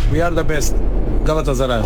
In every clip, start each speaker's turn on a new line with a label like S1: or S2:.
S1: We are the best. Galatasaray.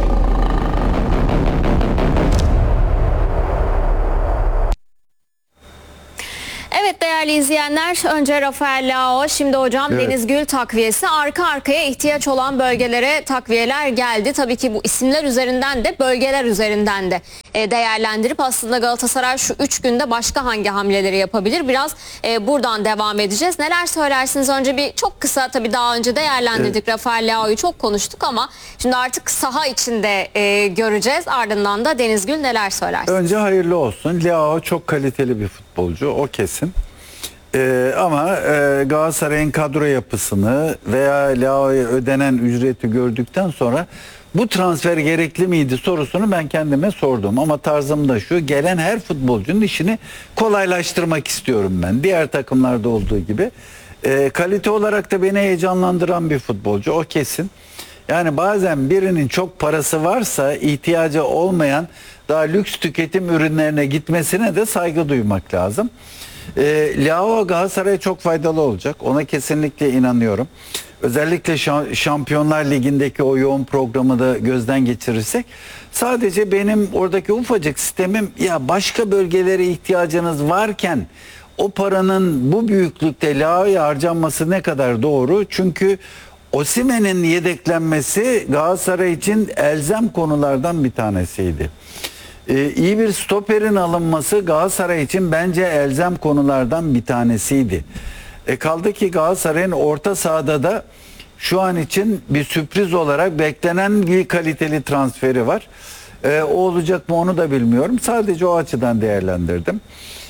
S2: Evet değerli izleyenler, önce Rafael Leao, şimdi hocam
S3: Evet.
S2: Deniz Gül takviyesi. Arka arkaya ihtiyaç olan bölgelere takviyeler geldi. Tabii ki bu isimler üzerinden de bölgeler üzerinden de değerlendirip aslında Galatasaray şu 3 günde başka hangi hamleleri yapabilir? Biraz buradan devam edeceğiz. Neler söylersiniz? Önce bir çok kısa, tabii daha önce değerlendirdik, evet. Rafael Leao'yu çok konuştuk ama şimdi artık saha içinde göreceğiz. Ardından da Deniz Gül neler söylersiniz?
S3: Önce hayırlı olsun. Leao çok kaliteli bir futbolcu, o kesin. Ama Galatasaray'ın kadro yapısını veya Leao'ya ödenen ücreti gördükten sonra bu transfer gerekli miydi sorusunu ben kendime sordum. Ama tarzım da şu: gelen her futbolcunun işini kolaylaştırmak istiyorum ben. Diğer takımlarda olduğu gibi. Kalite olarak da beni heyecanlandıran bir futbolcu, o kesin. Yani bazen birinin çok parası varsa ihtiyacı olmayan daha lüks tüketim ürünlerine gitmesine de saygı duymak lazım. Leao Galatasaray'a çok faydalı olacak. Ona kesinlikle inanıyorum. Özellikle Şampiyonlar Ligi'ndeki o yoğun programı da gözden geçirirsek, sadece benim oradaki ufacık sistemim, ya başka bölgelere ihtiyacınız varken o paranın bu büyüklükte Leao'ya harcanması ne kadar doğru? Çünkü Osimhen'in yedeklenmesi Galatasaray için elzem konulardan bir tanesiydi. İyi bir stoperin alınması Galatasaray için bence elzem konulardan bir tanesiydi. Kaldı ki Galatasaray'ın orta sahada da şu an için bir sürpriz olarak beklenen bir kaliteli transferi var. O olacak mı onu da bilmiyorum. Sadece o açıdan değerlendirdim.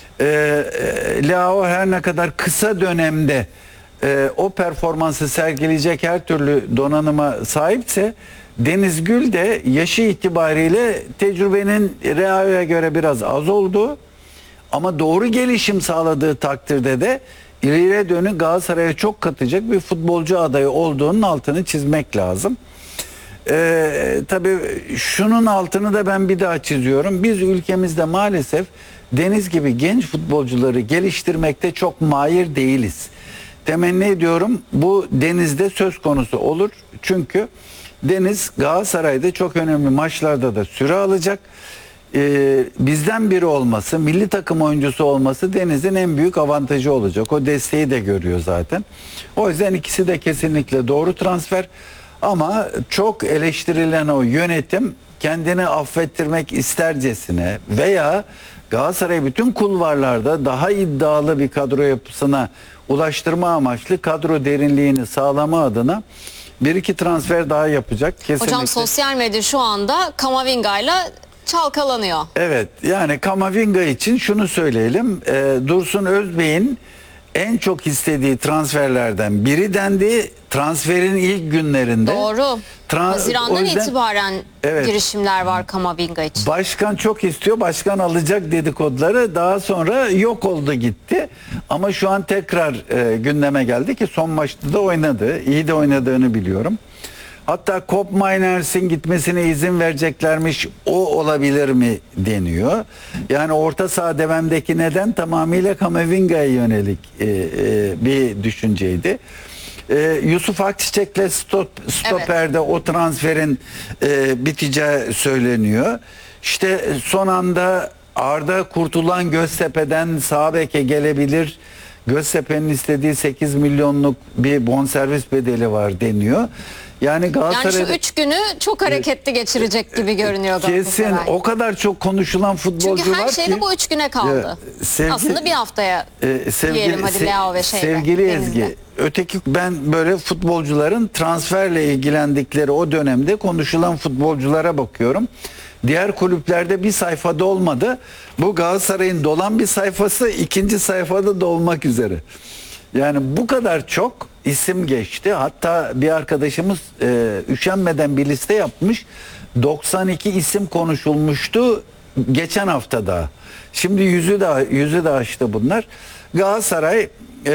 S3: Leao her ne kadar kısa dönemde o performansı sergileyecek her türlü donanıma sahipse, Deniz Gül de yaşı itibariyle tecrübenin Leao'ya göre biraz az olduğu ama doğru gelişim sağladığı takdirde de ileriye dönük Galatasaray'a çok katacak bir futbolcu adayı olduğunun altını çizmek lazım. Tabii şunun altını da ben bir daha çiziyorum. Biz ülkemizde maalesef Deniz gibi genç futbolcuları geliştirmekte çok mahir değiliz. Temenni ediyorum bu Deniz'de söz konusu olur. Çünkü Deniz Galatasaray'da çok önemli maçlarda da süre alacak. Bizden biri olması, milli takım oyuncusu olması Deniz'in en büyük avantajı olacak. O desteği de görüyor zaten. O yüzden ikisi de kesinlikle doğru transfer. Ama çok eleştirilen o yönetim kendini affettirmek istercesine veya Galatasaray bütün kulvarlarda daha iddialı bir kadro yapısına ulaştırma amaçlı kadro derinliğini sağlama adına bir iki transfer daha yapacak. Kesinlikle.
S2: Hocam sosyal medya şu anda Kamavinga'yla çalkalanıyor.
S3: Evet, yani Kamavinga için şunu söyleyelim. Dursun Özbey'in en çok istediği transferlerden biri dendi. Transferin ilk günlerinde.
S2: Doğru. Haziran'dan itibaren
S3: evet,
S2: girişimler var Kamavinga için.
S3: Başkan çok istiyor, başkan alacak dedikoduları daha sonra yok oldu gitti. Ama şu an tekrar gündeme geldi ki son maçta da oynadı. İyi de oynadığını biliyorum. Hatta Koopmeiners'in gitmesine izin vereceklermiş, o olabilir mi deniyor. Yani orta saha dememdeki neden tamamıyla Kamavinga'ya yönelik bir düşünceydi. Yusuf Akçiçek'le stoperde evet, o transferin biteceği söyleniyor. İşte son anda Arda Kurtulan Göztepe'den sağ beke gelebilir. Göztepe'nin istediği 8 milyonluk bir bonservis bedeli var deniyor. Yani Galatasaray,
S2: yani şu 3 günü çok hareketli geçirecek gibi görünüyor Galatasaray.
S3: Kesin o kadar çok konuşulan futbolcu var ki.
S2: Çünkü her şeyde bu 3 güne kaldı. Aslında bir haftaya diyelim hadi Leao ve şeyle.
S3: Sevgili Ezgi, öteki ben böyle futbolcuların transferle ilgilendikleri o dönemde konuşulan futbolculara bakıyorum. Diğer kulüplerde bir sayfada olmadı. Bu Galatasaray'ın dolan bir sayfası, ikinci sayfada da olmak üzere. Yani bu kadar çok isim geçti. Hatta bir arkadaşımız üşenmeden bir liste yapmış. 92 isim konuşulmuştu geçen haftada. Şimdi yüzü de aştı bunlar. Galatasaray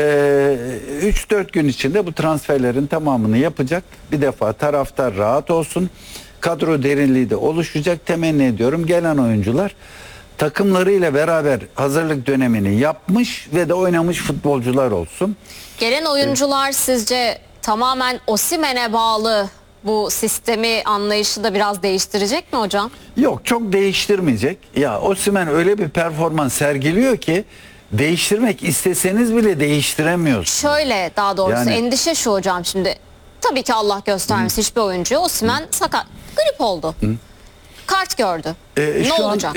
S3: 3-4 gün içinde bu transferlerin tamamını yapacak. Bir defa taraftar rahat olsun. Kadro derinliği de oluşacak. Temenni ediyorum gelen oyuncular takımlarıyla beraber hazırlık dönemini yapmış ve de oynamış futbolcular olsun.
S2: Gelen oyuncular sizce tamamen Osimhen'e bağlı bu sistemi, anlayışı da biraz değiştirecek mi hocam?
S3: Yok, çok değiştirmeyecek. Ya Osimhen öyle bir performans sergiliyor ki değiştirmek isteseniz bile değiştiremiyorsunuz.
S2: Şöyle, daha doğrusu
S3: Yani-
S2: endişe şu hocam, şimdi tabii ki Allah göstermesin hiçbir oyuncuya, Osimhen sakat, grip oldu. Kart gördü. Ne
S3: Şu an
S2: olacak?